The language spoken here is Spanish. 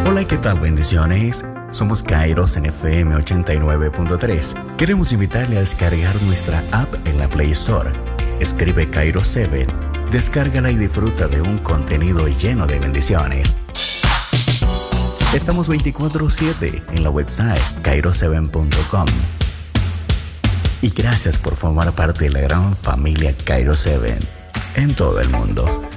Hola, ¿qué tal? Bendiciones. Somos Kairos en FM 89.3. Queremos invitarle a descargar nuestra app en la Play Store. Escribe Kairos 7, descárgala y disfruta de un contenido lleno de bendiciones. Estamos 24/7 en la website kairos7.com. Y gracias por formar parte de la gran familia Kairos 7 en todo el mundo.